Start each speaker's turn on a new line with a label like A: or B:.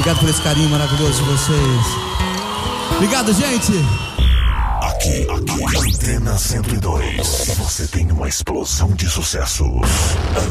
A: Obrigado por esse carinho maravilhoso de vocês. Obrigado, gente.
B: Aqui, Antena 102. Você tem uma explosão de sucessos.